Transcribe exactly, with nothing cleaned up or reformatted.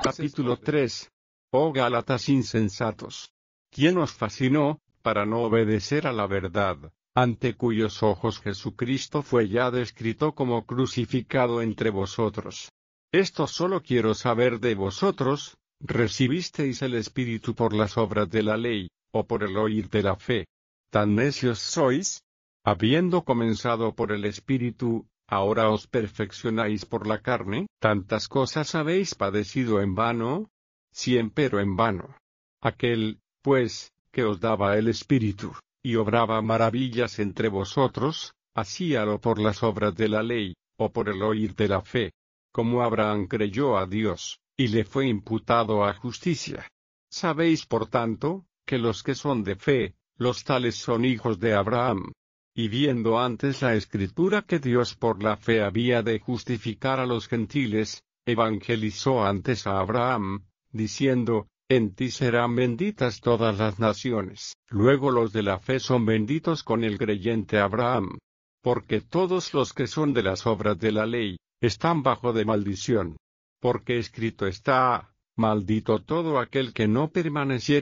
Capítulo tres. Oh Gálatas insensatos. ¿Quién os fascinó, para no obedecer a la verdad, ante cuyos ojos Jesucristo fue ya descrito como crucificado entre vosotros? Esto solo quiero saber de vosotros: ¿recibisteis el Espíritu por las obras de la ley, o por el oír de la fe? ¿Tan necios sois? Habiendo comenzado por el Espíritu, ¿ahora os perfeccionáis por la carne? ¿Tantas cosas habéis padecido en vano? Si empero en vano. Aquel, pues, que os daba el Espíritu, y obraba maravillas entre vosotros, hacíalo por las obras de la ley, o por el oír de la fe. Como Abraham creyó a Dios, y le fue imputado a justicia. Sabéis por tanto, que los que son de fe, los tales son hijos de Abraham. Y viendo antes la Escritura que Dios por la fe había de justificar a los gentiles, evangelizó antes a Abraham, diciendo: en ti serán benditas todas las naciones. Luego los de la fe son benditos con el creyente Abraham. Porque todos los que son de las obras de la ley, están bajo de maldición. Porque escrito está: maldito todo aquel que no permaneciere